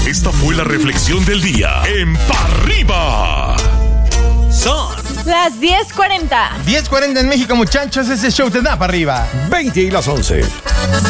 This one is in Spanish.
Esta fue la reflexión del día en Pa' Arriba. Son las 10:40. 10:40 en México, muchachos. Ese show te da para arriba. 20 y las 11.